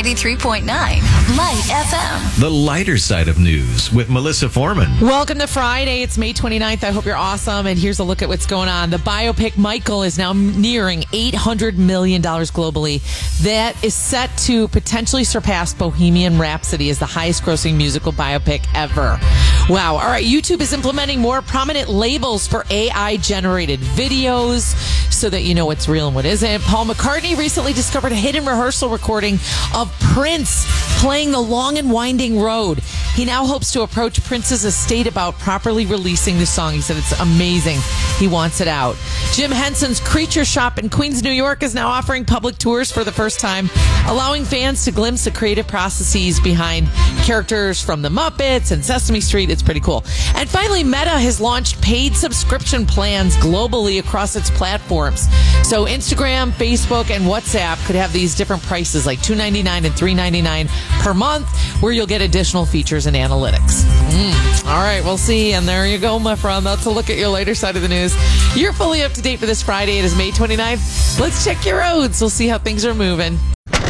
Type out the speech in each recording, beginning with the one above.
93.9 Light FM. The lighter side of news with Melissa Foreman. Welcome to Friday. It's May 29th. I hope you're awesome. And here's a look at what's going on. The biopic Michael is now nearing $800 million globally. That is set to potentially surpass Bohemian Rhapsody as the highest grossing musical biopic ever. Wow. All right. YouTube is implementing more prominent labels for AI generated videos so that you know what's real and what isn't. Paul McCartney recently discovered a hidden rehearsal recording of Prince playing The Long and Winding Road. He now hopes to approach Prince's estate about properly releasing the song. He said it's amazing. He wants it out. Jim Henson's Creature Shop in Queens, New York is now offering public tours for the first time, allowing fans to glimpse the creative processes behind characters from The Muppets and Sesame Street. It's pretty cool. And finally, Meta has launched paid subscription plans globally across its platforms. So Instagram, Facebook, and WhatsApp could have these different prices like $2.99 and $3.99 per month, where you'll get additional features and analytics. All right, we'll see. And there you go, my friend. That's a look at your later side of the news. You're fully up to date for this Friday. It is May 29th. Let's check your roads. We'll see how things are moving.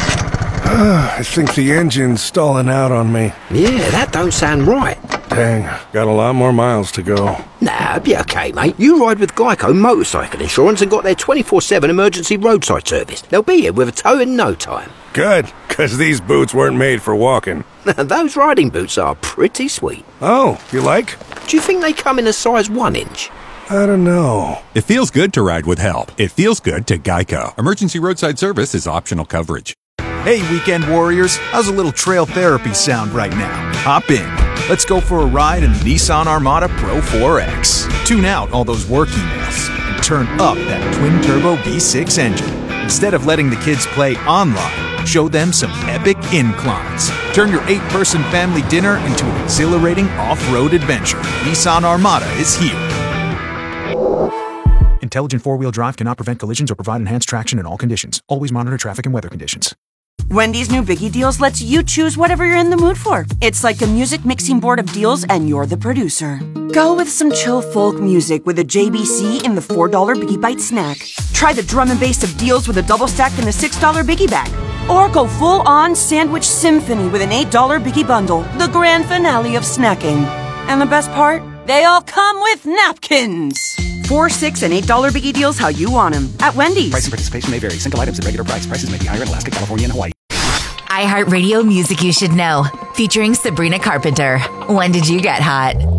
I think the engine's stalling out on me. Yeah, that don't sound right. Dang, got a lot more miles to go. Nah, be okay, mate. You ride with Geico Motorcycle Insurance and got their 24/7 emergency roadside service. They'll be here with a tow in no time. Good, because these boots weren't made for walking. Those riding boots are pretty sweet. Oh, you like? Do you think they come in a size 1 inch? I don't know. It feels good to ride with help. It feels good to Geico. Emergency roadside service is optional coverage. Hey, weekend warriors, how's a little trail therapy sound right now? Hop in. Let's go for a ride in the Nissan Armada Pro 4X. Tune out all those work emails and turn up that twin-turbo V6 engine. Instead of letting the kids play online, show them some epic inclines. Turn your 8-person family dinner into an exhilarating off-road adventure. Nissan Armada is here. Intelligent four-wheel drive cannot prevent collisions or provide enhanced traction in all conditions. Always monitor traffic and weather conditions. Wendy's new Biggie Deals lets you choose whatever you're in the mood for. It's like a music mixing board of deals, and you're the producer. Go with some chill folk music with a JBC in the $4 Biggie Bite snack. Try the drum and bass of deals with a double stack in the $6 Biggie Bag. Or go full-on sandwich symphony with an $8 Biggie Bundle, the grand finale of snacking. And the best part? They all come with napkins. $4, $6, and $8 Biggie Deals how you want them at Wendy's. Price and participation may vary. Single items at regular price. Prices may be higher in Alaska, California, and Hawaii. iHeartRadio Music You Should Know, featuring Sabrina Carpenter. When did you get hot?